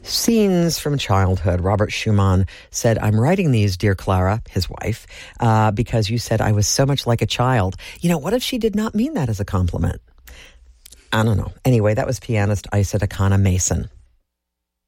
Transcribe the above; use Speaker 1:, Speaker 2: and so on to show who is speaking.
Speaker 1: Scenes from childhood. Robert Schumann said, I'm writing these, dear Clara, his wife, because you said I was so much like a child. You know, what if she did not mean that as a compliment? I don't know. Anyway, that was pianist Isa Takana Mason.